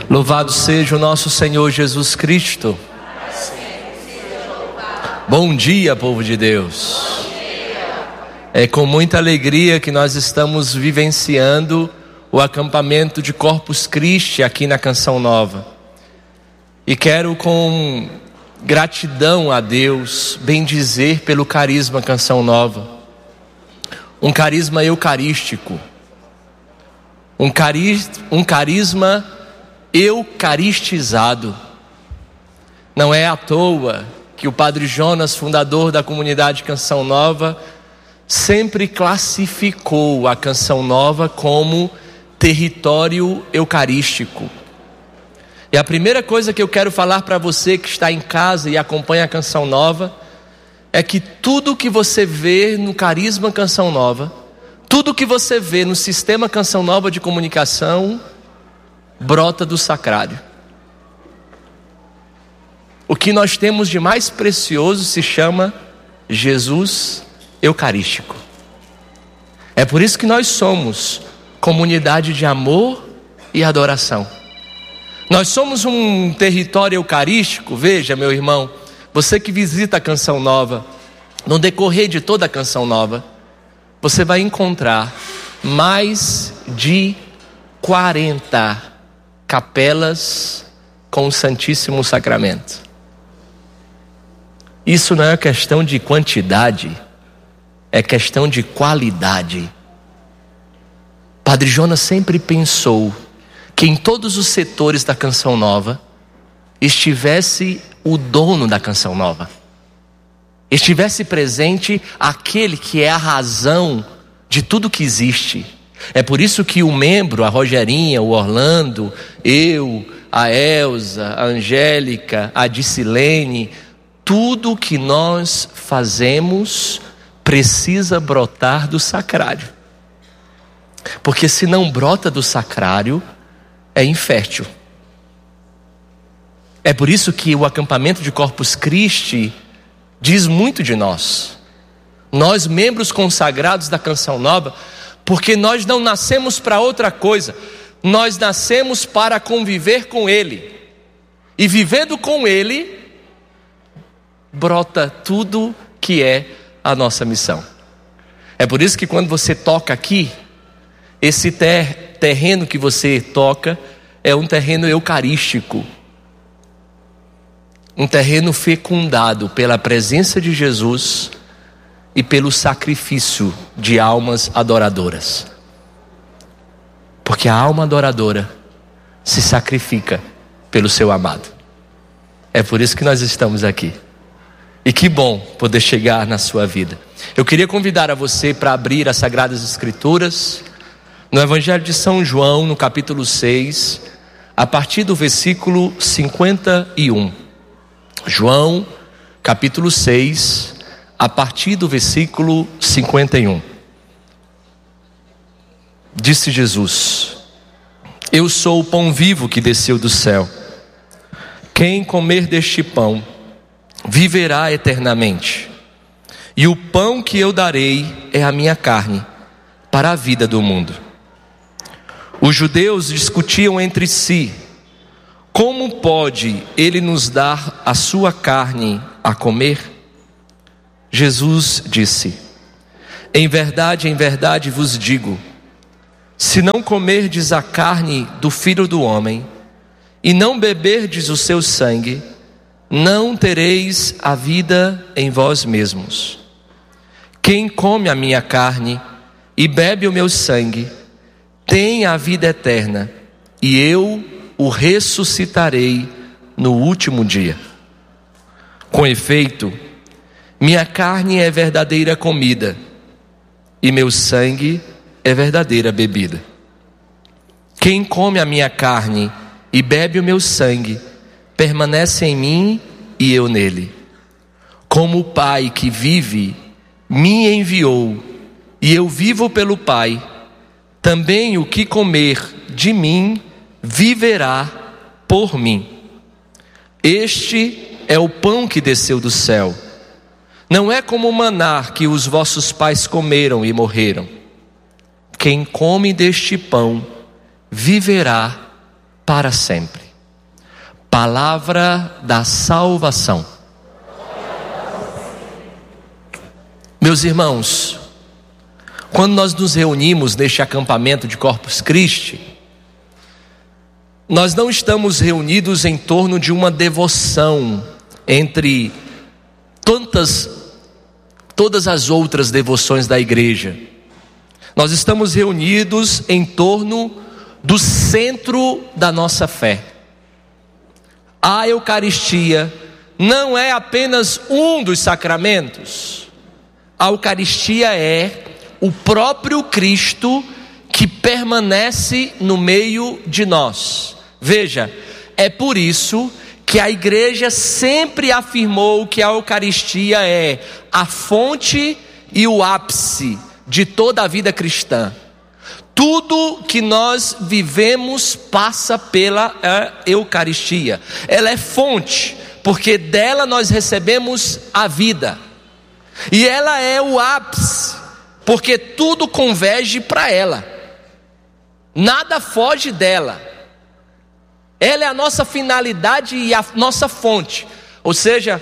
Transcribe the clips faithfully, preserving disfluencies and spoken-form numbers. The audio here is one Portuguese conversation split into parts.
Louvado seja o nosso Senhor Jesus Cristo. Bom dia, povo de Deus. É com muita alegria que nós estamos vivenciando o acampamento de Corpus Christi aqui na Canção Nova. E quero, com gratidão a Deus, bendizer pelo carisma Canção Nova. Um carisma eucarístico. Um, cari... um carisma eucaristizado. Não é à toa que o Padre Jonas, fundador da comunidade Canção Nova, sempre classificou a Canção Nova como território eucarístico. E a primeira coisa que eu quero falar para você que está em casa e acompanha a Canção Nova é que tudo que você vê no carisma Canção Nova, tudo que você vê no sistema Canção Nova de comunicação, brota do sacrário. O que nós temos de mais precioso se chama Jesus Eucarístico. É por isso que nós somos comunidade de amor e adoração. Nós somos um território eucarístico. Veja, meu irmão, você que visita a Canção Nova, no decorrer de toda a Canção Nova, você vai encontrar mais de quarenta capelas com o Santíssimo Sacramento. Isso não é questão de quantidade, é questão de qualidade. Padre Jonas sempre pensou que em todos os setores da Canção Nova estivesse o dono da Canção Nova, estivesse presente aquele que é a razão de tudo que existe. É por isso que o membro, a Rogerinha, o Orlando, eu, a Elza, a Angélica, a Dicilene, tudo que nós fazemos precisa brotar do sacrário. Porque se não brota do sacrário, é infértil. É por isso que o acampamento de Corpus Christi diz muito de nós. Nós, membros consagrados da Canção Nova, porque nós não nascemos para outra coisa. Nós nascemos para conviver com Ele. E vivendo com Ele, brota tudo que é a nossa missão. É por isso que quando você toca aqui, esse ter, terreno que você toca é um terreno eucarístico. Um terreno fecundado pela presença de Jesus e pelo sacrifício de almas adoradoras. Porque a alma adoradora se sacrifica pelo seu amado. É por isso que nós estamos aqui. E que bom poder chegar na sua vida. Eu queria convidar a você para abrir as Sagradas Escrituras no Evangelho de São João, no capítulo seis, a partir do versículo cinquenta e um. João, capítulo seis, a partir do versículo cinquenta e um. Disse Jesus: Eu sou o pão vivo que desceu do céu. Quem comer deste pão viverá eternamente. E o pão que eu darei é a minha carne, para a vida do mundo. Os judeus discutiam entre si: como pode ele nos dar a sua carne a comer? Jesus disse: Em verdade, em verdade vos digo, se não comerdes a carne do Filho do Homem e não beberdes o seu sangue, não tereis a vida em vós mesmos. Quem come a minha carne e bebe o meu sangue tem a vida eterna, e eu o ressuscitarei no último dia. Com efeito, minha carne é verdadeira comida e meu sangue é verdadeira bebida. Quem come a minha carne e bebe o meu sangue permanece em mim e eu nele. Como o Pai que vive me enviou e eu vivo pelo Pai, também o que comer de mim viverá por mim. Este é o pão que desceu do céu. Não é como o maná que os vossos pais comeram e morreram. Quem come deste pão viverá para sempre. Palavra da salvação. Meus irmãos, quando nós nos reunimos neste acampamento de Corpus Christi, nós não estamos reunidos em torno de uma devoção entre tantas, todas as outras devoções da igreja. Nós estamos reunidos em torno do centro da nossa fé. A Eucaristia não é apenas um dos sacramentos. A Eucaristia é o próprio Cristo que permanece no meio de nós. Veja, é por isso que a igreja sempre afirmou que a Eucaristia é a fonte e o ápice de toda a vida cristã. Tudo que nós vivemos passa pela Eucaristia. Ela é fonte, porque dela nós recebemos a vida. E ela é o ápice, porque tudo converge para ela. Nada foge dela. Ela é a nossa finalidade e a nossa fonte. Ou seja,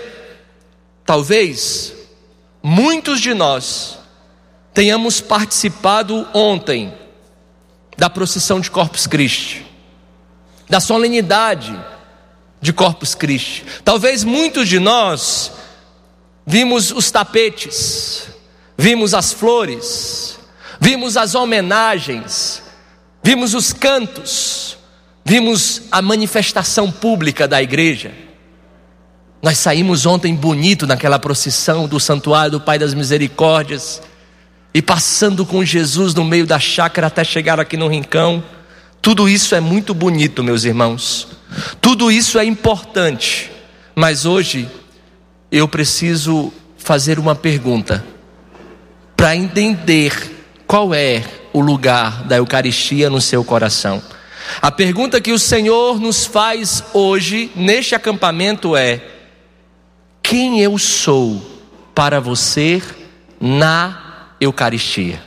talvez muitos de nós tenhamos participado ontem da procissão de Corpus Christi, da solenidade de Corpus Christi. Talvez muitos de nós vimos os tapetes, vimos as flores, vimos as homenagens, vimos os cantos, vimos a manifestação pública da igreja. Nós saímos ontem bonito naquela procissão do Santuário do Pai das Misericórdias, e passando com Jesus no meio da chácara até chegar aqui no rincão. Tudo isso é muito bonito, meus irmãos. Tudo isso é importante. Mas hoje eu preciso fazer uma pergunta para entender qual é o lugar da Eucaristia no seu coração. A pergunta que o Senhor nos faz hoje neste acampamento é: quem eu sou para você na Eucaristia?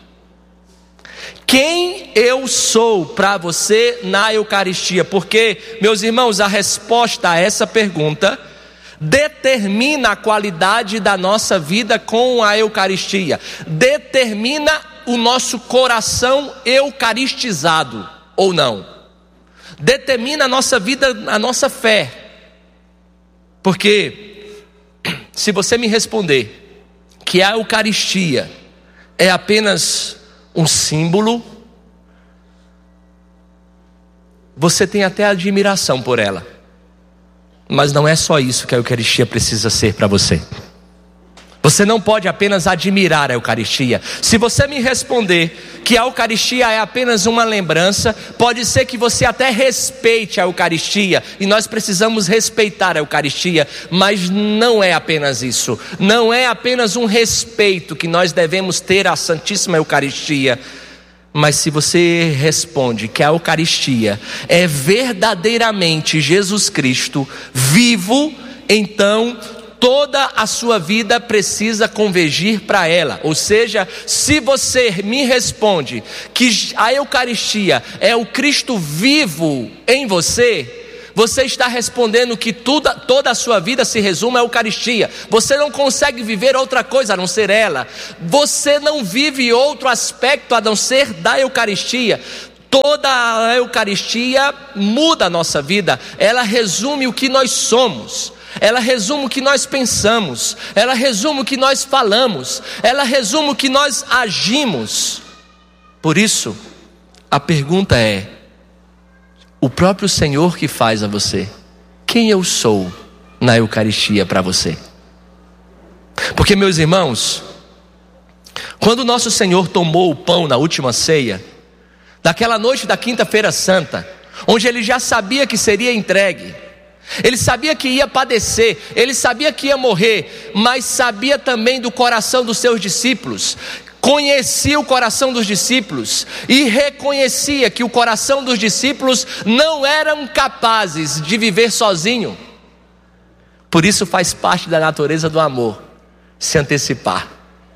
Quem eu sou para você na Eucaristia? Porque, meus irmãos, a resposta a essa pergunta determina a qualidade da nossa vida com a Eucaristia, determina o nosso coração eucaristizado ou não, determina a nossa vida, a nossa fé. Porque se você me responder que a Eucaristia é apenas um símbolo, você tem até admiração por ela, mas não é só isso que a Eucaristia precisa ser para você. Você não pode apenas admirar a Eucaristia. Se você me responder que a Eucaristia é apenas uma lembrança, pode ser que você até respeite a Eucaristia, e nós precisamos respeitar a Eucaristia, mas não é apenas isso. Não é apenas um respeito que nós devemos ter à Santíssima Eucaristia. Mas se você responde que a Eucaristia é verdadeiramente Jesus Cristo vivo, então toda a sua vida precisa convergir para ela. Ou seja, se você me responde que a Eucaristia é o Cristo vivo em você, você está respondendo que tudo, toda a sua vida se resume à Eucaristia. Você não consegue viver outra coisa a não ser ela. Você não vive outro aspecto a não ser da Eucaristia. Toda a Eucaristia muda a nossa vida. Ela resume o que nós somos. Ela resume o que nós pensamos. Ela resume o que nós falamos. Ela resume o que nós agimos. Por isso, a pergunta é: o próprio Senhor que faz a você, quem eu sou na Eucaristia para você? Porque, meus irmãos, quando nosso Senhor tomou o pão na última ceia, daquela noite da quinta-feira santa, onde ele já sabia que seria entregue, ele sabia que ia padecer, ele sabia que ia morrer, mas sabia também do coração dos seus discípulos, conhecia o coração dos discípulos e reconhecia que o coração dos discípulos não eram capazes de viver sozinho. Por isso faz parte da natureza do amor se antecipar.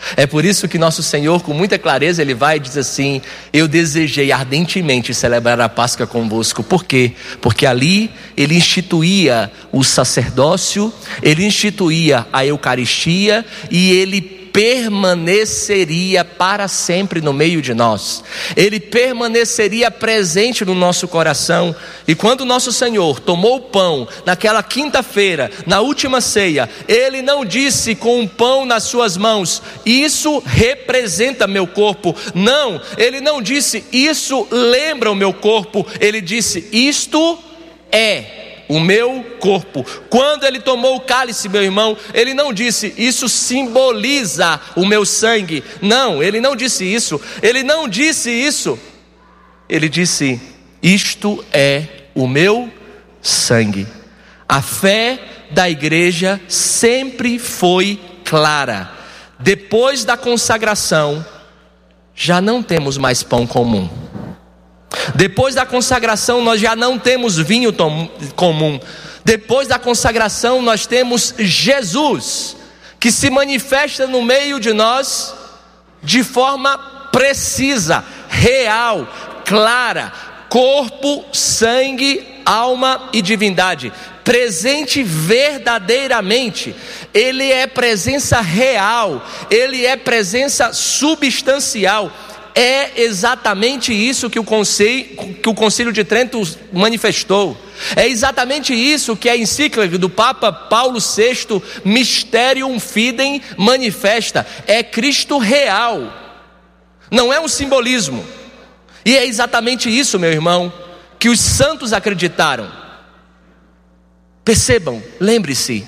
É por isso que nosso Senhor, com muita clareza, Ele vai e diz assim: eu desejei ardentemente celebrar a Páscoa convosco. Por quê? Porque ali Ele instituía o sacerdócio, Ele instituía a Eucaristia e Ele permaneceria para sempre no meio de nós. Ele permaneceria presente no nosso coração. E quando nosso Senhor tomou o pão naquela quinta-feira, na última ceia, Ele não disse com o pão nas suas mãos: isso representa meu corpo. Não, Ele não disse: isso lembra o meu corpo. Ele disse: isto é o meu corpo. Quando Ele tomou o cálice, meu irmão, Ele não disse: isso simboliza o meu sangue. Não, Ele não disse isso. Ele não disse isso. Ele disse: isto é o meu sangue. A fé da igreja sempre foi clara. Depois da consagração, já não temos mais pão comum. Depois da consagração, nós já não temos vinho comum. Depois da consagração, nós temos Jesus, que se manifesta no meio de nós de forma precisa, real, clara, corpo, sangue, alma e divindade, presente verdadeiramente. Ele é presença real, Ele é presença substancial. É exatamente isso que o Concílio, que o Concílio de Trento manifestou. É exatamente isso que a encíclica do Papa Paulo sexto, Mysterium Fidei, manifesta. É Cristo real, não é um simbolismo. E é exatamente isso, meu irmão, que os santos acreditaram. Percebam, lembre-se,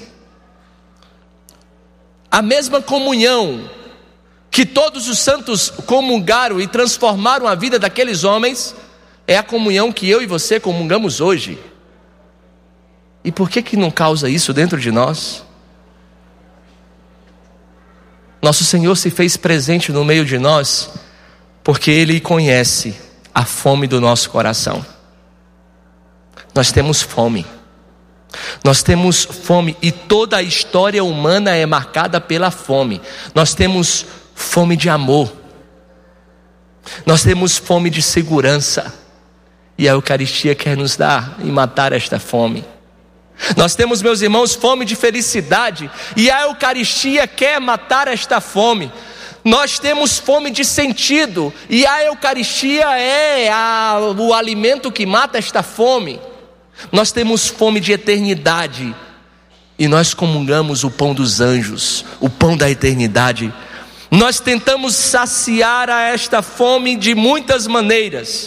a mesma comunhão que todos os santos comungaram e transformaram a vida daqueles homens, é a comunhão que eu e você comungamos hoje. E por que que não causa isso dentro de nós? Nosso Senhor se fez presente no meio de nós, porque Ele conhece a fome do nosso coração. Nós temos fome. Nós temos fome, e toda a história humana é marcada pela fome. Nós temos fome de amor, nós temos fome de segurança, e a Eucaristia quer nos dar e matar esta fome. Nós temos, meus irmãos, fome de felicidade, e a Eucaristia quer matar esta fome. Nós temos fome de sentido, e a Eucaristia é a, o alimento que mata esta fome. Nós temos fome de eternidade, e nós comungamos o pão dos anjos, o pão da eternidade. Nós tentamos saciar a esta fome de muitas maneiras.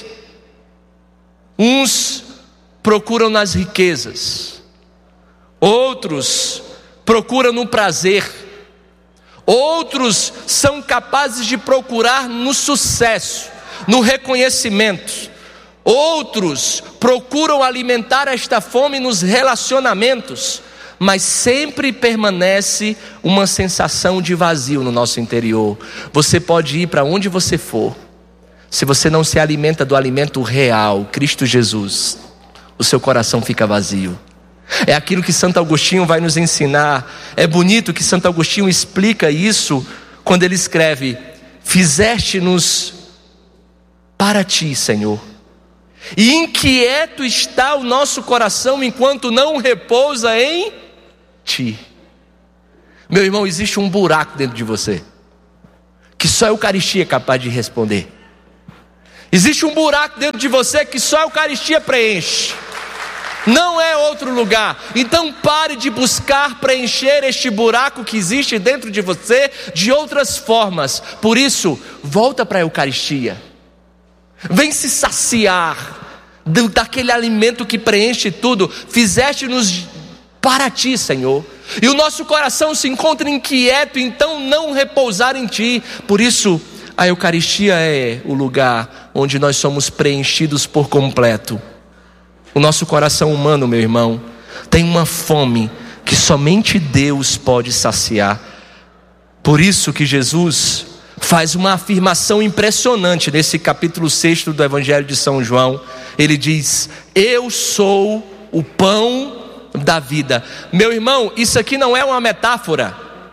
Uns procuram nas riquezas, outros procuram no prazer, outros são capazes de procurar no sucesso, no reconhecimento, outros procuram alimentar esta fome nos relacionamentos, mas sempre permanece uma sensação de vazio no nosso interior. Você pode ir para onde você for, se você não se alimenta do alimento real, Cristo Jesus, o seu coração fica vazio. É aquilo que Santo Agostinho vai nos ensinar. É bonito que Santo Agostinho explica isso quando ele escreve: fizeste-nos para ti, Senhor, e inquieto está o nosso coração enquanto não repousa em ti. Meu irmão, existe um buraco dentro de você que só a Eucaristia é capaz de responder. Existe um buraco dentro de você que só a Eucaristia preenche, não é outro lugar. Então pare de buscar preencher este buraco que existe dentro de você de outras formas. Por isso, volta para a Eucaristia, vem se saciar do, daquele alimento que preenche tudo. Fizeste-nos para ti, Senhor, e o nosso coração se encontra inquieto, então não repousar em ti. Por isso, a Eucaristia é o lugar onde nós somos preenchidos por completo. O nosso coração humano, meu irmão, tem uma fome que somente Deus pode saciar. Por isso que Jesus faz uma afirmação impressionante nesse capítulo seis do Evangelho de São João. Ele diz: eu sou o pão da vida. Meu irmão, isso aqui não é uma metáfora.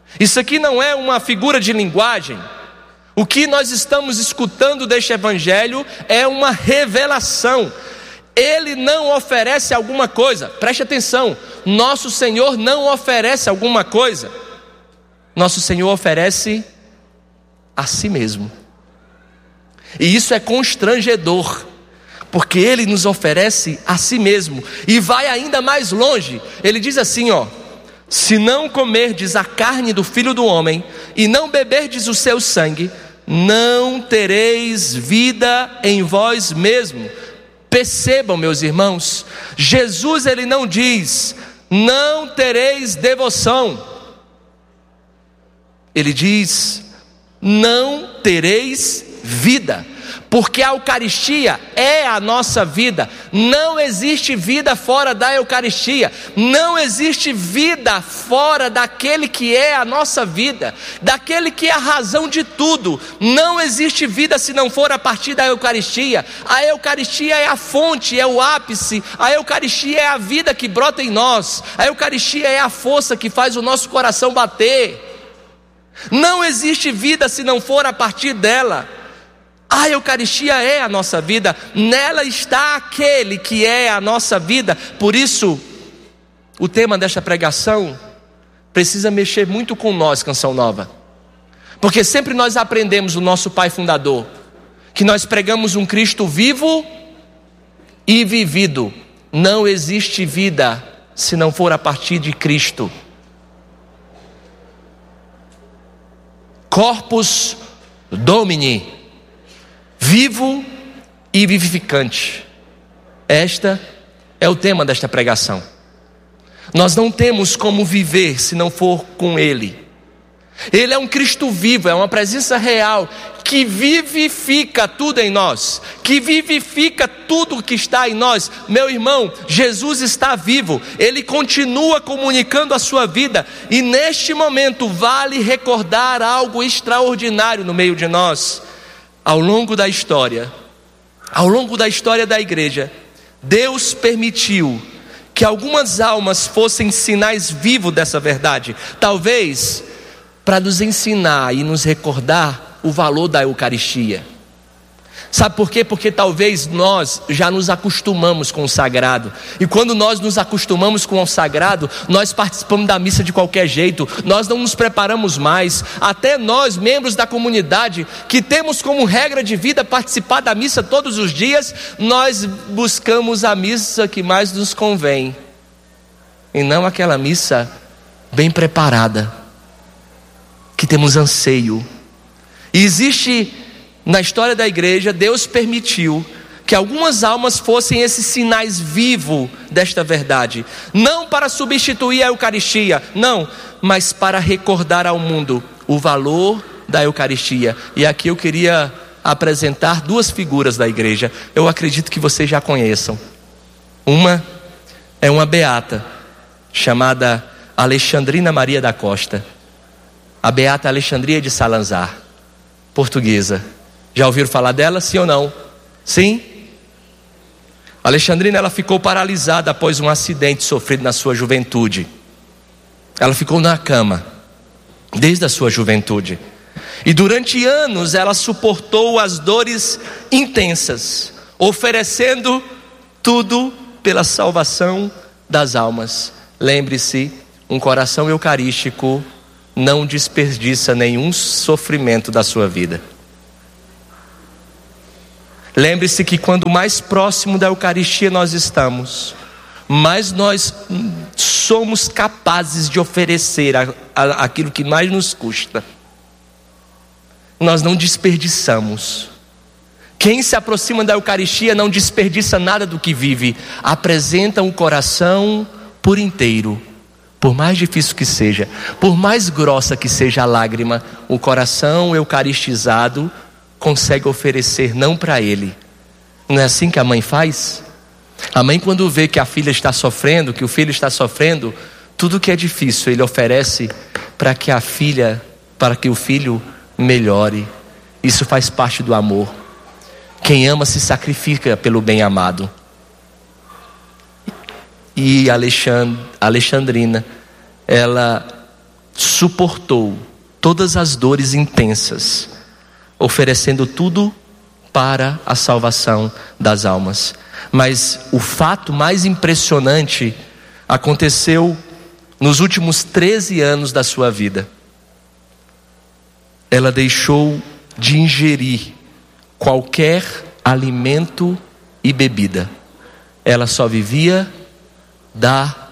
Isso aqui não é uma figura de linguagem. O que nós estamos escutando deste evangelho é uma revelação. Ele não oferece alguma coisa, preste atenção, nosso Senhor não oferece alguma coisa, nosso Senhor oferece a si mesmo. E isso é constrangedor, porque Ele nos oferece a si mesmo, e vai ainda mais longe. Ele diz assim, ó: se não comerdes a carne do Filho do Homem, e não beberdes o seu sangue, não tereis vida em vós mesmo. Percebam, meus irmãos, Jesus ele não diz, não tereis devoção. Ele diz, não tereis vida. Porque a Eucaristia é a nossa vida. Não existe vida fora da Eucaristia. Não existe vida fora daquele que é a nossa vida, daquele que é a razão de tudo. Não existe vida se não for a partir da Eucaristia. A Eucaristia é a fonte, é o ápice. A Eucaristia é a vida que brota em nós. A Eucaristia é a força que faz o nosso coração bater. Não existe vida se não for a partir dela. A Eucaristia é a nossa vida, nela está aquele que é a nossa vida. Por isso, o tema desta pregação precisa mexer muito com nós, Canção Nova. Porque sempre nós aprendemos do nosso Pai Fundador, que nós pregamos um Cristo vivo e vivido. Não existe vida se não for a partir de Cristo. Corpus Domini, vivo e vivificante. Esta é o tema desta pregação. Nós não temos como viver se não for com Ele. Ele é um Cristo vivo, é uma presença real, que vivifica tudo em nós, que vivifica tudo que está em nós. Meu irmão, Jesus está vivo, Ele continua comunicando a sua vida, e neste momento vale recordar algo extraordinário no meio de nós. Ao longo da história, ao longo da história da igreja, Deus permitiu que algumas almas fossem sinais vivos dessa verdade. Talvez para nos ensinar e nos recordar o valor da Eucaristia. Sabe por quê? Porque talvez nós já nos acostumamos com o sagrado. E quando nós nos acostumamos com o sagrado, nós participamos da missa de qualquer jeito. Nós não nos preparamos mais. Até nós, membros da comunidade, que temos como regra de vida participar da missa todos os dias, nós buscamos a missa que mais nos convém, e não aquela missa bem preparada, que temos anseio. E existe... na história da igreja, Deus permitiu que algumas almas fossem esses sinais vivos desta verdade. Não para substituir a Eucaristia, não, mas para recordar ao mundo o valor da Eucaristia. E aqui eu queria apresentar duas figuras da igreja. Eu acredito que vocês já conheçam. Uma é uma beata, chamada Alexandrina Maria da Costa. A Beata Alexandria de Salazar, portuguesa. Já ouviram falar dela, sim ou não? Sim? Alexandrina, ela ficou paralisada após um acidente sofrido na sua juventude. Ela ficou na cama desde a sua juventude. E durante anos ela suportou as dores intensas, oferecendo tudo pela salvação das almas. Lembre-se, um coração eucarístico não desperdiça nenhum sofrimento da sua vida. Lembre-se que quando mais próximo da Eucaristia nós estamos, mais nós somos capazes de oferecer a, a, aquilo que mais nos custa. Nós não desperdiçamos. Quem se aproxima da Eucaristia não desperdiça nada do que vive. Apresenta um coração por inteiro. Por mais difícil que seja, por mais grossa que seja a lágrima, o coração eucaristizado consegue oferecer não para ele. Não é assim que a mãe faz? A mãe, quando vê que a filha está sofrendo, que o filho está sofrendo, tudo que é difícil ele oferece para que a filha, para que o filho melhore. Isso faz parte do amor. Quem ama se sacrifica pelo bem amado. E Alexand... Alexandrina, ela suportou todas as dores intensas, oferecendo tudo para a salvação das almas. Mas o fato mais impressionante aconteceu nos últimos treze anos da sua vida. Ela deixou de ingerir qualquer alimento e bebida. Ela só vivia da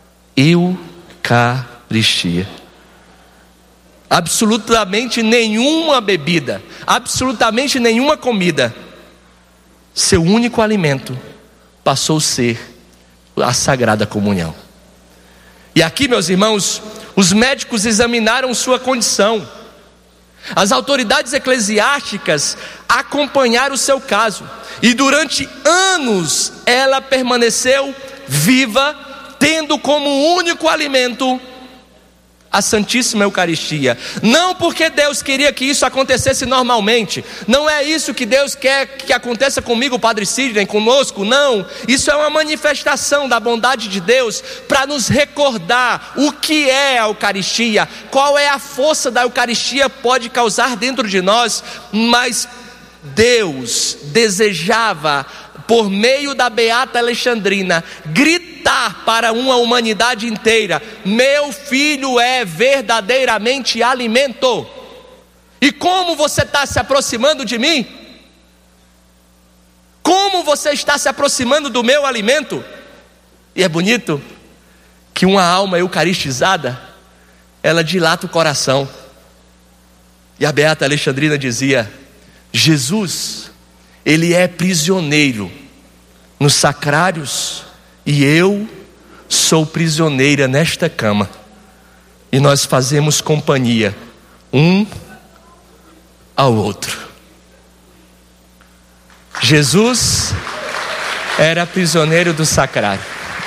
Eucaristia. Absolutamente nenhuma bebida, absolutamente nenhuma comida. Seu único alimento passou a ser a Sagrada Comunhão. E aqui, meus irmãos, os médicos examinaram sua condição. As autoridades eclesiásticas acompanharam o seu caso. E durante anos ela permaneceu viva, tendo como único alimento a Santíssima Eucaristia. Não porque Deus queria que isso acontecesse normalmente. Não é isso que Deus quer que aconteça comigo, Padre Sidney, conosco. Não, isso é uma manifestação da bondade de Deus para nos recordar o que é a Eucaristia, qual é a força da Eucaristia pode causar dentro de nós. Mas Deus desejava, por meio da Beata Alexandrina, gritar para uma humanidade inteira: meu filho é verdadeiramente alimento. E como você está se aproximando de mim? Como você está se aproximando do meu alimento? E é bonito que uma alma eucaristizada, ela dilata o coração. E a Beata Alexandrina dizia: Jesus, ele é prisioneiro nos sacrários e eu sou prisioneira nesta cama. E nós fazemos companhia um ao outro. Jesus era prisioneiro do sacrário,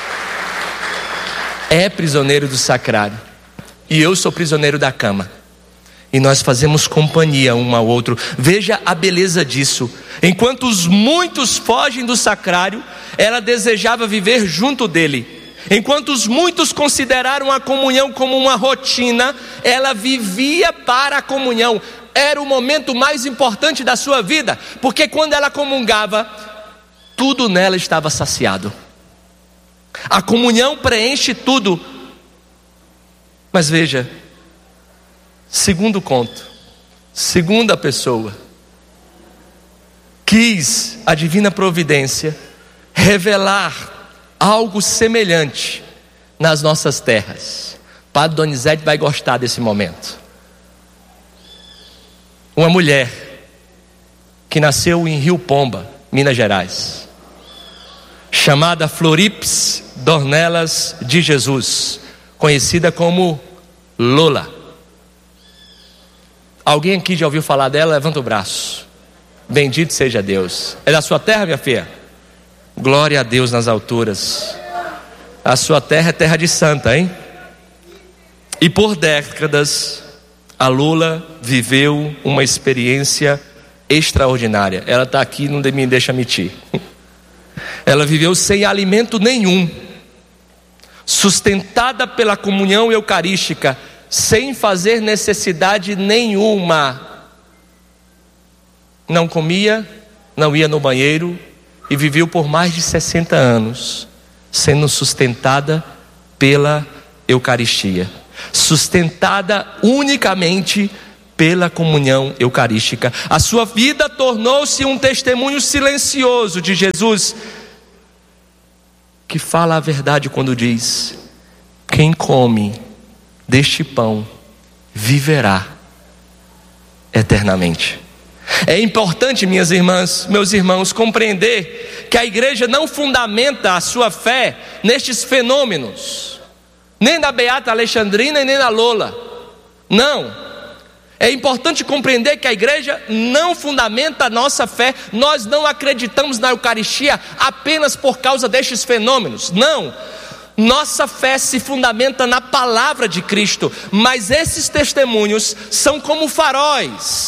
é prisioneiro do sacrário, e eu sou prisioneiro da cama. E nós fazemos companhia um ao outro. Veja a beleza disso. Enquanto os muitos fogem do sacrário, ela desejava viver junto dele. Enquanto os muitos consideraram a comunhão como uma rotina, ela vivia para a comunhão. Era o momento mais importante da sua vida, porque quando ela comungava, tudo nela estava saciado. A comunhão preenche tudo. Mas veja, segundo conto, segunda pessoa, quis a divina providência revelar algo semelhante nas nossas terras. Padre Donizete vai gostar desse momento. Uma mulher que nasceu em Rio Pomba, Minas Gerais, chamada Florips Dornelas de Jesus, conhecida como Lola. Alguém aqui já ouviu falar dela? Levanta o braço. Bendito seja Deus. É da sua terra, minha filha? Glória a Deus nas alturas. A sua terra é terra de santa, hein? E por décadas a Lula viveu uma experiência extraordinária. Ela está aqui, não me deixa mentir. Ela viveu sem alimento nenhum, sustentada pela comunhão eucarística, sem fazer necessidade nenhuma. Não comia, não ia no banheiro, e viveu por mais de sessenta anos, sendo sustentada pela Eucaristia, sustentada unicamente pela comunhão eucarística. A sua vida tornou-se um testemunho silencioso de Jesus, que fala a verdade quando diz: quem come deste pão viverá eternamente. É importante, minhas irmãs, meus irmãos, compreender que a igreja não fundamenta a sua fé nestes fenômenos, nem da Beata Alexandrina e nem da Lola. Não. É importante compreender que a igreja não fundamenta a nossa fé. Nós não acreditamos na Eucaristia apenas por causa destes fenômenos. Não. Nossa fé se fundamenta na palavra de Cristo. Mas esses testemunhos são como faróis que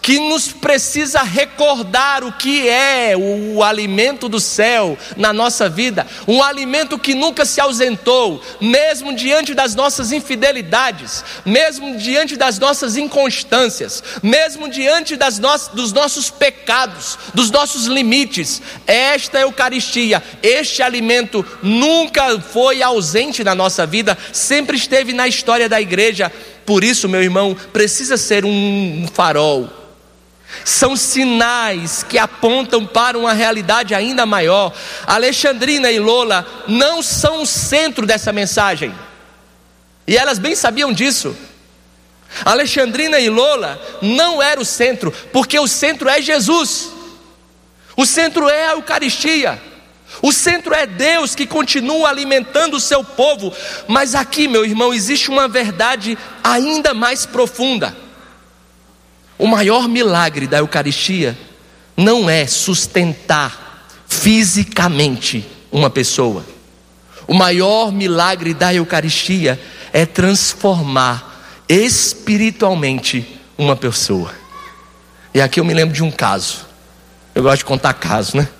que nos precisa recordar o que é o, o alimento do céu na nossa vida, um alimento que nunca se ausentou, mesmo diante das nossas infidelidades, mesmo diante das nossas inconstâncias, mesmo diante das no, dos nossos pecados, dos nossos limites. Esta Eucaristia, este alimento nunca foi ausente na nossa vida, sempre esteve na história da igreja. Por isso, meu irmão, precisa ser um farol. São sinais que apontam para uma realidade ainda maior. Alexandrina e Lola não são o centro dessa mensagem, e elas bem sabiam disso. Alexandrina e Lola não era o centro, porque o centro é Jesus. O centro é a Eucaristia. O centro é Deus, que continua alimentando o seu povo. Mas aqui, meu irmão, existe uma verdade ainda mais profunda. O maior milagre da Eucaristia não é sustentar fisicamente uma pessoa. O maior milagre da Eucaristia é transformar espiritualmente uma pessoa. E aqui eu me lembro de um caso. Eu gosto de contar casos, né?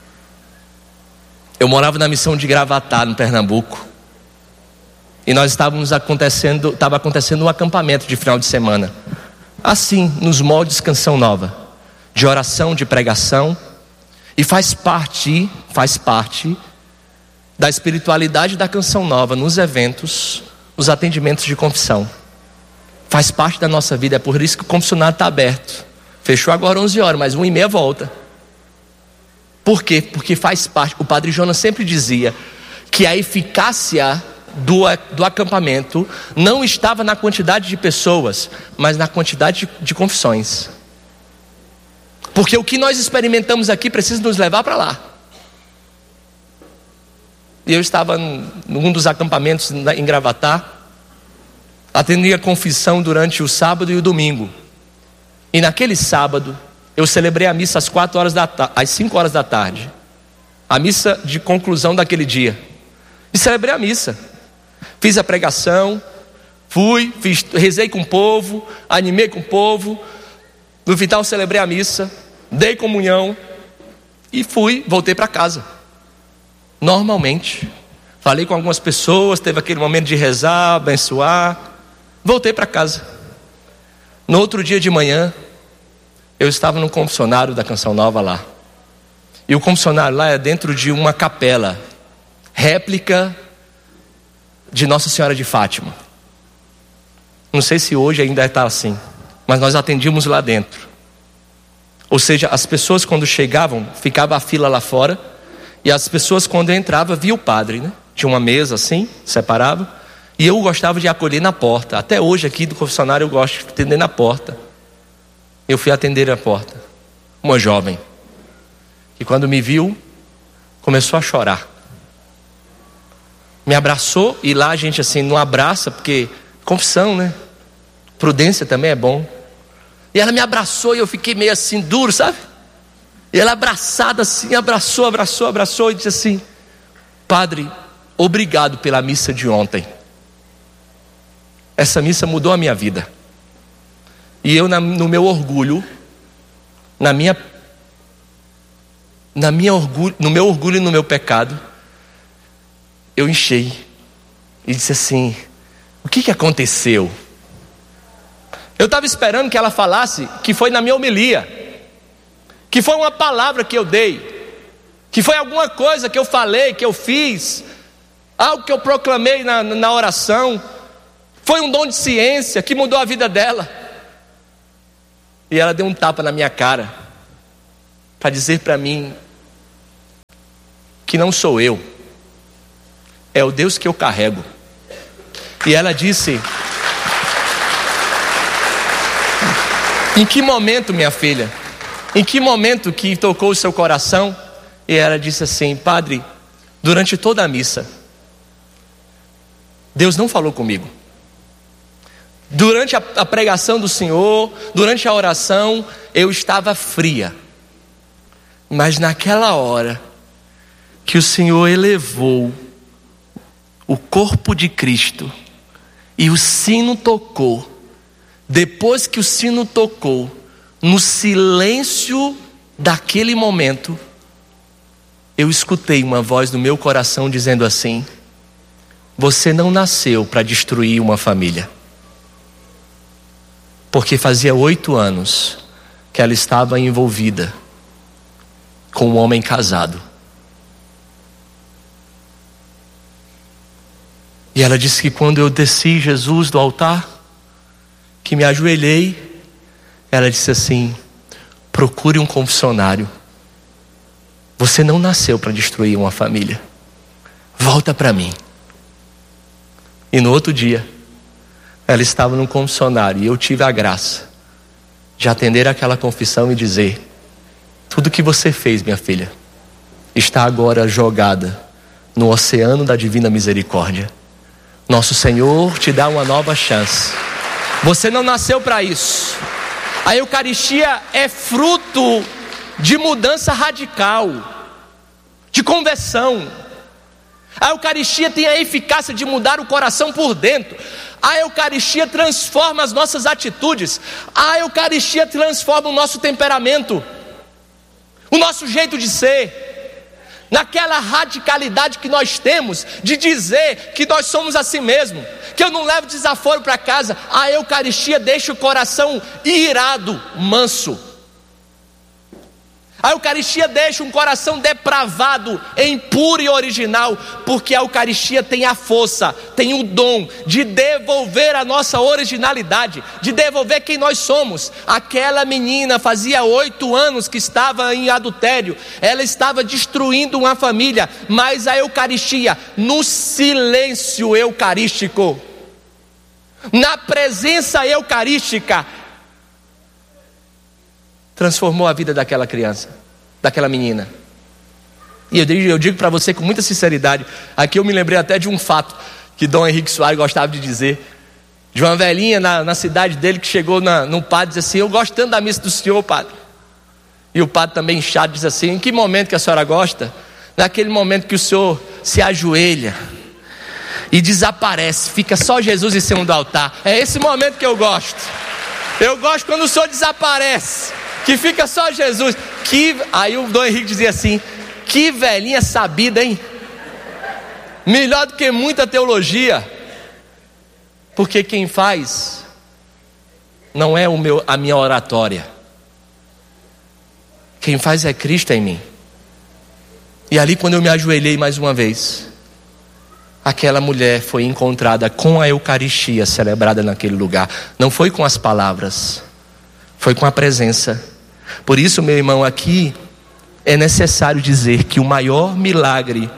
Eu morava na missão de Gravatá, no Pernambuco, e nós estávamos acontecendo, estava acontecendo um acampamento de final de semana, assim, nos moldes Canção Nova, de oração, de pregação, e faz parte, faz parte da espiritualidade da Canção Nova, nos eventos, nos atendimentos de confissão. Faz parte da nossa vida, é por isso que o confessionário está aberto. Fechou agora onze horas, mas uma e meia volta. Por quê? Porque faz parte. O Padre Jonas sempre dizia que a eficácia do, do acampamento não estava na quantidade de pessoas, mas na quantidade de, de confissões. Porque o que nós experimentamos aqui precisa nos levar para lá. E eu estava num dos acampamentos em Gravatá, atendi a confissão durante o sábado e o domingo. E naquele sábado eu celebrei a missa às quatro horas da ta- às cinco horas da tarde. A missa de conclusão daquele dia. E celebrei a missa. Fiz a pregação, fui, fiz, rezei com o povo, animei com o povo. No final celebrei a missa, dei comunhão e fui, voltei para casa. Normalmente. Falei com algumas pessoas, teve aquele momento de rezar, abençoar. Voltei para casa. No outro dia de manhã, eu estava no confessionário da Canção Nova lá. E o confessionário lá é dentro de uma capela, réplica de Nossa Senhora de Fátima. Não sei se hoje ainda está assim, mas nós atendíamos lá dentro. Ou seja, as pessoas quando chegavam, ficava a fila lá fora, e as pessoas quando entravam, via o padre, né? Tinha uma mesa assim, separava, e eu gostava de acolher na porta. Até hoje aqui do confessionário eu gosto de atender na porta. Eu fui atender a porta. Uma jovem, que quando me viu, começou a chorar. Me abraçou, e lá a gente assim não abraça, porque confissão, né? Prudência também é bom. E ela me abraçou e eu fiquei meio assim duro, sabe? E ela abraçada assim, abraçou, abraçou, abraçou e disse assim: Padre, obrigado pela missa de ontem. Essa missa mudou a minha vida. E eu no meu orgulho, na minha, na minha orgulho, no meu orgulho e no meu pecado, eu enchei e disse assim: o que que aconteceu? Eu estava esperando que ela falasse que foi na minha homilia, que foi uma palavra que eu dei, que foi alguma coisa que eu falei, que eu fiz, algo que eu proclamei na, na oração, foi um dom de ciência que mudou a vida dela. E ela deu um tapa na minha cara para dizer para mim que não sou eu, é o Deus que eu carrego. E ela disse: em que momento, minha filha? Em que momento que tocou o seu coração? E ela disse assim: Padre, durante toda a missa, Deus não falou comigo. Durante a, a pregação do Senhor, durante a oração, eu estava fria. Mas naquela hora que o Senhor elevou o corpo de Cristo e o sino tocou, depois que o sino tocou, no silêncio daquele momento, eu escutei uma voz no meu coração dizendo assim: você não nasceu para destruir uma família. Porque fazia oito anos que ela estava envolvida com um homem casado. E ela disse que quando eu desci Jesus do altar, que me ajoelhei, ela disse assim: procure um confessionário. Você não nasceu para destruir uma família. Volta para mim. E no outro dia, ela estava num confessionário e eu tive a graça de atender aquela confissão e dizer: tudo que você fez, minha filha, está agora jogada no oceano da divina misericórdia. Nosso Senhor te dá uma nova chance. Você não nasceu para isso. A Eucaristia é fruto de mudança radical, de conversão. A Eucaristia tem a eficácia de mudar o coração por dentro. A Eucaristia transforma as nossas atitudes. A Eucaristia transforma o nosso temperamento, o nosso jeito de ser. Naquela radicalidade que nós temos de dizer que nós somos assim mesmo, que eu não levo desaforo para casa. A Eucaristia deixa o coração irado, manso. A Eucaristia deixa um coração depravado, impuro e original, porque a Eucaristia tem a força, tem o dom de devolver a nossa originalidade, de devolver quem nós somos. Aquela menina fazia oito anos que estava em adultério, ela estava destruindo uma família, mas a Eucaristia, no silêncio eucarístico, na presença eucarística, transformou a vida daquela criança, daquela menina. E eu digo, eu digo para você com muita sinceridade, aqui eu me lembrei até de um fato que Dom Henrique Soares gostava de dizer, de uma velhinha na, na cidade dele que chegou na, no padre e disse assim: eu gosto tanto da missa do senhor, padre. E o padre também chato diz assim: em que momento que a senhora gosta? Naquele momento que o senhor se ajoelha e desaparece, fica só Jesus em cima do altar. É esse momento que eu gosto. Eu gosto quando o senhor desaparece, que fica só Jesus. Que... Aí o Dom Henrique dizia assim: que velhinha sabida, hein? Melhor do que muita teologia. Porque quem faz não é o meu, a minha oratória. Quem faz é Cristo em mim. E ali, quando eu me ajoelhei mais uma vez, aquela mulher foi encontrada com a Eucaristia celebrada naquele lugar. Não foi com as palavras, foi com a presença. Por isso, meu irmão, aqui é necessário dizer que o maior milagre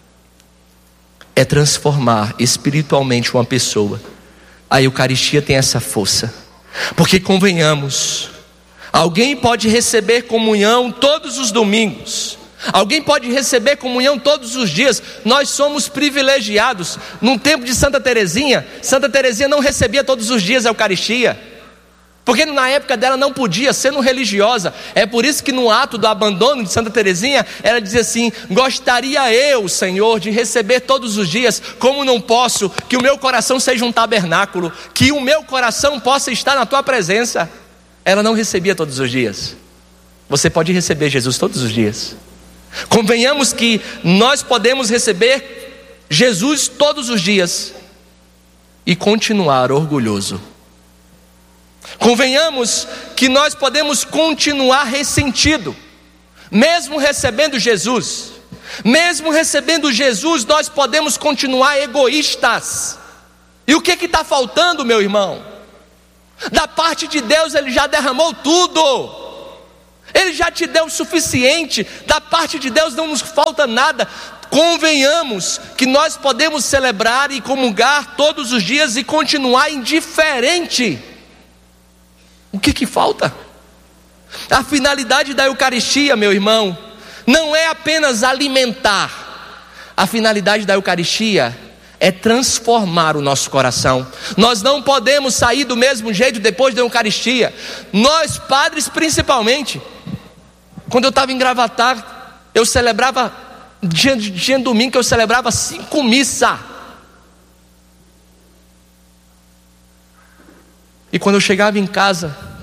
é transformar espiritualmente uma pessoa. A Eucaristia tem essa força. Porque convenhamos, alguém pode receber comunhão todos os domingos, alguém pode receber comunhão todos os dias. Nós somos privilegiados. No tempo de Santa Teresinha, Santa Teresinha não recebia todos os dias a Eucaristia, porque na época dela não podia, sendo religiosa. É por isso que no ato do abandono de Santa Teresinha, ela dizia assim: gostaria eu, Senhor, de receber todos os dias. Como não posso, que o meu coração seja um tabernáculo, que o meu coração possa estar na tua presença. Ela não recebia todos os dias. Você pode receber Jesus todos os dias. Convenhamos que nós podemos receber Jesus todos os dias e continuar orgulhoso. Convenhamos que nós podemos continuar ressentido, mesmo recebendo Jesus. Mesmo recebendo Jesus, nós podemos continuar egoístas. E o que que está faltando, meu irmão? Da parte de Deus Ele já derramou tudo. Ele já te deu o suficiente. Da parte de Deus não nos falta nada. Convenhamos que nós podemos celebrar e comungar todos os dias e continuar indiferente. O que que falta? A finalidade da Eucaristia, meu irmão, não é apenas alimentar. A finalidade da Eucaristia é transformar o nosso coração. Nós não podemos sair do mesmo jeito depois da Eucaristia. Nós, padres principalmente, quando eu estava em Gravatar, eu celebrava, dia de, dia de domingo, que eu celebrava cinco missas. E quando eu chegava em casa, que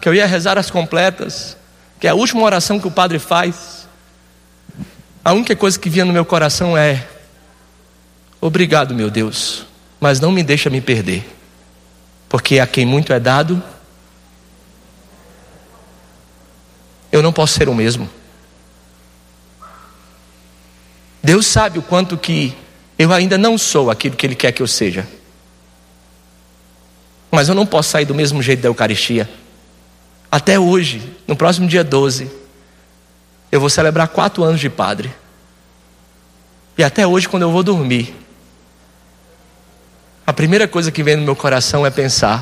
que eu ia rezar as completas, que é a última oração que o padre faz, a única coisa que vinha no meu coração é: obrigado, meu Deus, mas não me deixa me perder, porque a quem muito é dado, eu não posso ser o mesmo. Deus sabe o quanto que eu ainda não sou aquilo que Ele quer que eu seja, mas eu não posso sair do mesmo jeito da Eucaristia. Até hoje, no próximo dia doze, eu vou celebrar quatro anos de padre. E até hoje, quando eu vou dormir, a primeira coisa que vem no meu coração é pensar: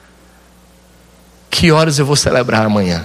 que horas eu vou celebrar amanhã?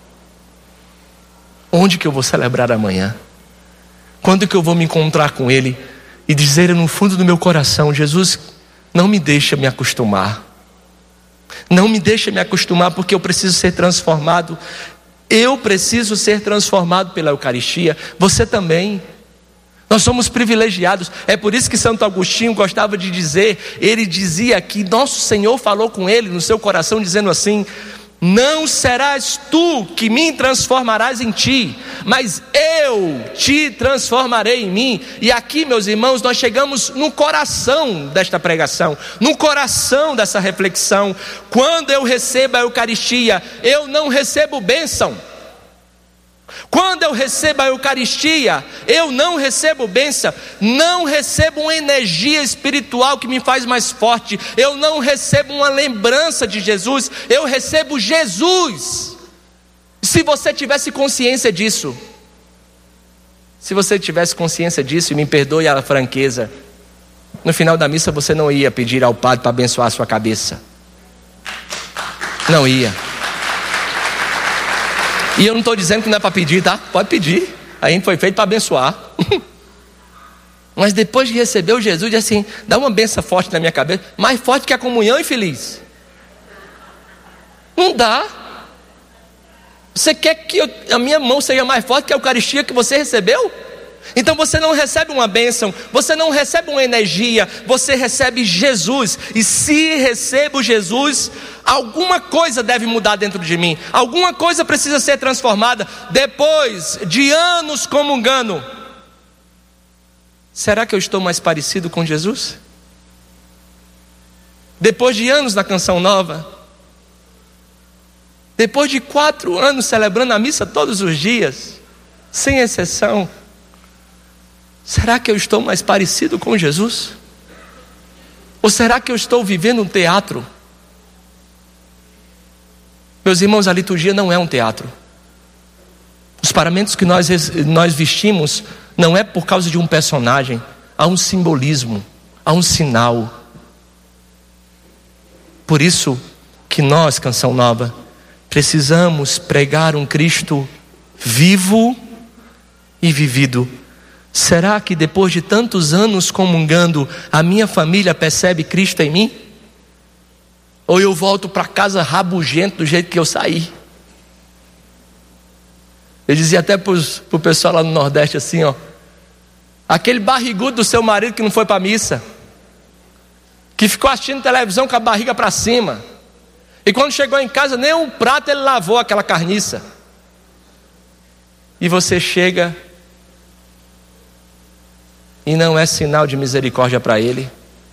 Onde que eu vou celebrar amanhã? Quando que eu vou me encontrar com Ele e dizer no fundo do meu coração: Jesus, não me deixa me acostumar. Não me deixa me acostumar, porque eu preciso ser transformado. Eu preciso ser transformado pela Eucaristia. Você também. Nós somos privilegiados. É por isso que Santo Agostinho gostava de dizer, ele dizia que nosso Senhor falou com ele no seu coração, dizendo assim: não serás tu que me transformarás em ti, mas eu te transformarei em mim. E aqui, meus irmãos, nós chegamos no coração desta pregação, no coração dessa reflexão. Quando eu recebo a Eucaristia, eu não recebo bênção. Quando eu recebo a Eucaristia, eu não recebo bênção, não recebo uma energia espiritual que me faz mais forte, eu não recebo uma lembrança de Jesus, eu recebo Jesus. Se você tivesse consciência disso, se você tivesse consciência disso, e me perdoe a franqueza, no final da missa você não ia pedir ao padre para abençoar a sua cabeça. Não ia. E eu não estou dizendo que não é para pedir, tá? Pode pedir. A gente foi feito para abençoar. Mas depois de receber o Jesus, diz assim: dá uma benção forte na minha cabeça, mais forte que a comunhão, infeliz. Não dá. Você quer que eu, a minha mão seja mais forte que a Eucaristia que você recebeu? Então você não recebe uma bênção, você não recebe uma energia, você recebe Jesus. E se recebo Jesus, alguma coisa deve mudar dentro de mim, alguma coisa precisa ser transformada. Depois de anos comungando, será que eu estou mais parecido com Jesus? Depois de anos na Canção Nova, depois de quatro anos celebrando a missa todos os dias, sem exceção, será que eu estou mais parecido com Jesus? Ou será que eu estou vivendo um teatro? Meus irmãos, a liturgia não é um teatro. Os paramentos que nós, nós vestimos não é por causa de um personagem. Há um simbolismo, há um sinal. Por isso que nós, Canção Nova, precisamos pregar um Cristo vivo e vivido. Será que depois de tantos anos comungando, a minha família percebe Cristo em mim? Ou eu volto para casa rabugento do jeito que eu saí? Eu dizia até para o pessoal lá no Nordeste assim, ó: aquele barrigudo do seu marido que não foi para a missa, que ficou assistindo televisão com a barriga para cima, e quando chegou em casa nem um prato ele lavou aquela carniça. E você chega e não é sinal de misericórdia para ele?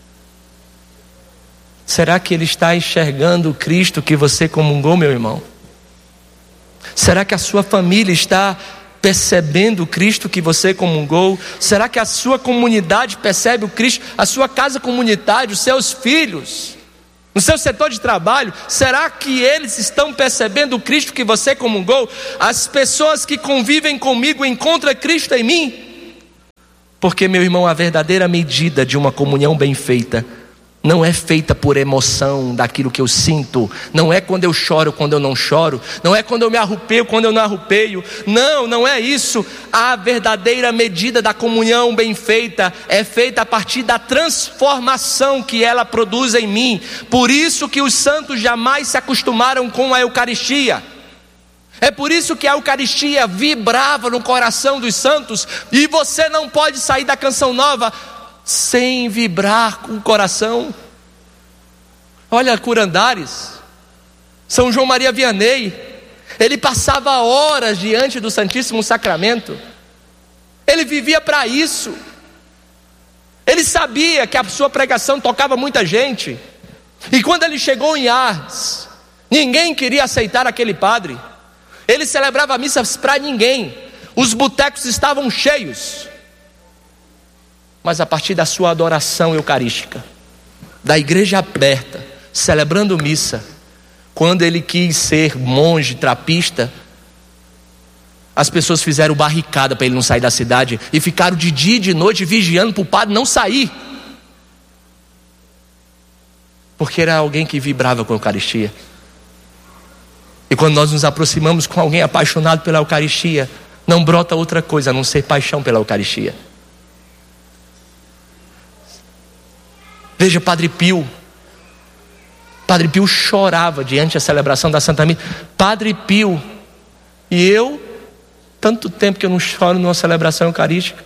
Será que ele está enxergando o Cristo que você comungou, meu irmão? Será que a sua família está percebendo o Cristo que você comungou? Será que a sua comunidade percebe o Cristo? A sua casa comunitária, os seus filhos, no seu setor de trabalho, será que eles estão percebendo o Cristo que você comungou? As pessoas que convivem comigo encontram Cristo em mim? Porque, meu irmão, a verdadeira medida de uma comunhão bem feita não é feita por emoção daquilo que eu sinto, não é quando eu choro, quando eu não choro, não é quando eu me arrupeio, quando eu não arrupeio. Não, não é isso. A verdadeira medida da comunhão bem feita é feita a partir da transformação que ela produz em mim. Por isso que os santos jamais se acostumaram com a Eucaristia. É por isso que a Eucaristia vibrava no coração dos santos, e você não pode sair da Canção Nova sem vibrar com o coração. Olha Curandares, São João Maria Vianney, ele passava horas diante do Santíssimo Sacramento. Ele vivia para isso. Ele sabia que a sua pregação tocava muita gente. E quando ele chegou em Ars, ninguém queria aceitar aquele padre. Ele celebrava missas para ninguém. Os botecos estavam cheios. Mas a partir da sua adoração eucarística, da igreja aberta, celebrando missa, quando ele quis ser monge, trapista, as pessoas fizeram barricada para ele não sair da cidade e ficaram de dia e de noite vigiando para o padre não sair, porque era alguém que vibrava com a Eucaristia. E quando nós nos aproximamos com alguém apaixonado pela Eucaristia, não brota outra coisa a não ser paixão pela Eucaristia. Veja Padre Pio. Padre Pio chorava diante da celebração da Santa Missa. Padre Pio. E eu, tanto tempo que eu não choro numa celebração eucarística.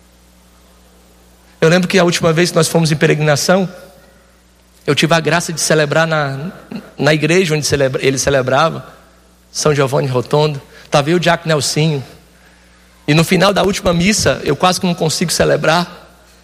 Eu lembro que a última vez que nós fomos em peregrinação, eu tive a graça de celebrar na, na igreja onde celebra, ele celebrava, São Giovanni Rotondo. Estava eu e o Diácono Nelsinho. E no final da última missa, eu quase que não consigo celebrar.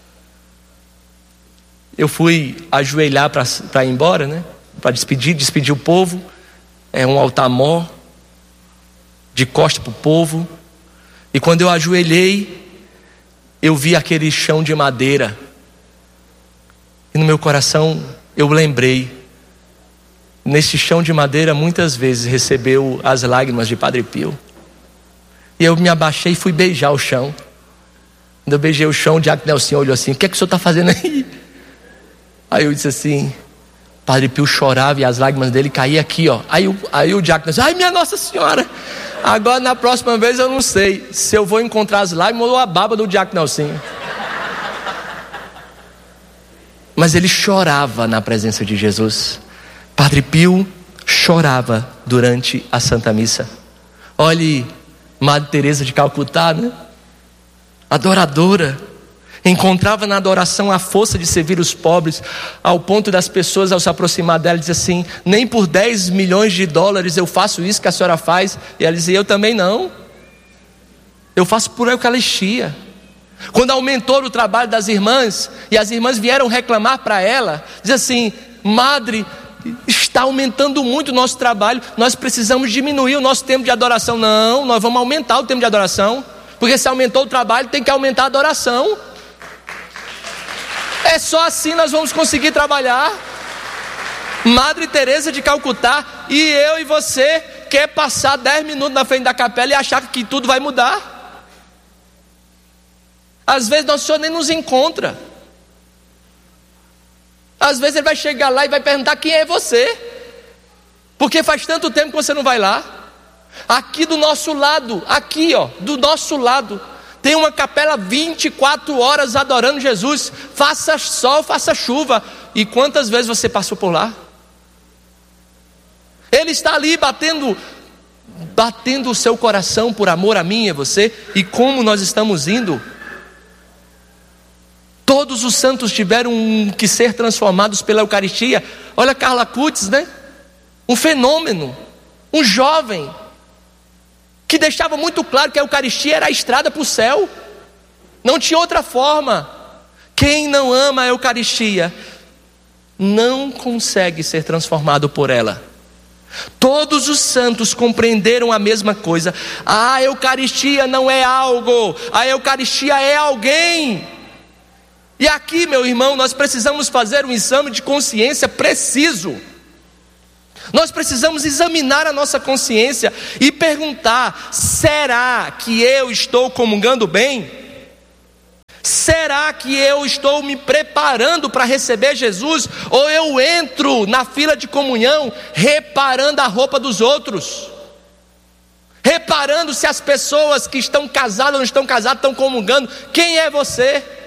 Eu fui ajoelhar para ir embora, né? Para despedir, despedir o povo. É um altar-mor, de costa para o povo. E quando eu ajoelhei, eu vi aquele chão de madeira. E no meu coração eu lembrei, nesse chão de madeira muitas vezes recebeu as lágrimas de Padre Pio. E eu me abaixei e fui beijar o chão. Quando eu beijei o chão, o Diácono Nelson olhou assim: o que é que o senhor está fazendo aí? Aí eu disse assim, Padre Pio chorava e as lágrimas dele caíam aqui, ó. Aí, aí o Diácono disse: ai, minha Nossa Senhora, agora na próxima vez eu não sei se eu vou encontrar as lágrimas ou a baba do Diácono Nelsinho. Mas ele chorava na presença de Jesus. Padre Pio chorava durante a Santa Missa. Olhe Madre Teresa de Calcutá, né? Adoradora. Encontrava na adoração a força de servir os pobres, ao ponto das pessoas ao se aproximar dela dizer assim: nem por dez milhões de dólares eu faço isso que a senhora faz. E ela dizia: eu também não, eu faço por Eucaristia. Quando aumentou o trabalho das irmãs e as irmãs vieram reclamar para ela, diz assim: madre, está aumentando muito o nosso trabalho, nós precisamos diminuir o nosso tempo de adoração. Não, nós vamos aumentar o tempo de adoração, porque se aumentou o trabalho tem que aumentar a adoração. É só assim nós vamos conseguir trabalhar. Madre Teresa de Calcutá. E eu e você quer passar dez minutos na frente da capela e achar que tudo vai mudar. Às vezes Nosso Senhor nem nos encontra. Às vezes Ele vai chegar lá e vai perguntar quem é você, porque faz tanto tempo que você não vai lá. Aqui do nosso lado, aqui ó, do nosso lado, tem uma capela vinte e quatro horas adorando Jesus. Faça sol, faça chuva. E quantas vezes você passou por lá? Ele está ali batendo Batendo o seu coração por amor a mim e a você. E como nós estamos indo? Todos os santos tiveram que ser transformados pela Eucaristia. Olha Carla Kutz, né? Um fenômeno, um jovem que deixava muito claro que a Eucaristia era a estrada para o céu. Não tinha outra forma. Quem não ama a Eucaristia não consegue ser transformado por ela. Todos os santos compreenderam a mesma coisa. A Eucaristia não é algo, a Eucaristia é alguém. E aqui, meu irmão, nós precisamos fazer um exame de consciência preciso. Nós precisamos examinar a nossa consciência e perguntar: será que eu estou comungando bem? Será que eu estou me preparando para receber Jesus? Ou eu entro na fila de comunhão reparando a roupa dos outros, reparando se as pessoas que estão casadas ou não estão casadas estão comungando? Quem é você?